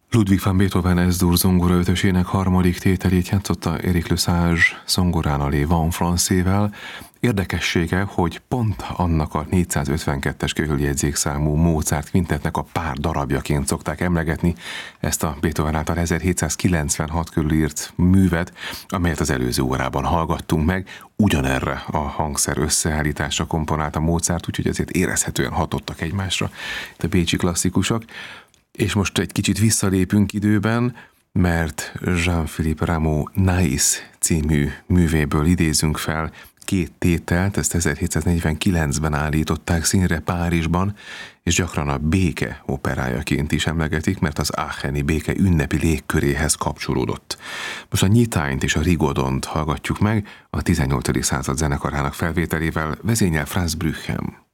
Ludwig van Beethoven S-dur zongora ötösének harmadik tételét játszotta Éric Lesage zongorán Les Vents Françaisével. Érdekessége, hogy pont annak a 452-es körüljegyzékszámú Mozart kvintetnek a pár darabjaként szokták emlegetni ezt a Beethoven által 1796 körül írt művet, amelyet az előző órában hallgattunk meg. Ugyanerre a hangszer összeállításra komponálta Mozart, úgyhogy azért érezhetően hatottak egymásra a bécsi klasszikusok. És most egy kicsit visszalépünk időben, mert Jean-Philippe Rameau Naïs című művéből idézünk fel két tételt, ezt 1749-ben állították színre Párizsban, és gyakran a béke operájaként is emlegetik, mert az aacheni béke ünnepi légköréhez kapcsolódott. Most a nyitányt és a rigodont hallgatjuk meg a 18. század zenekarának felvételével, vezényel Franz Brüghem.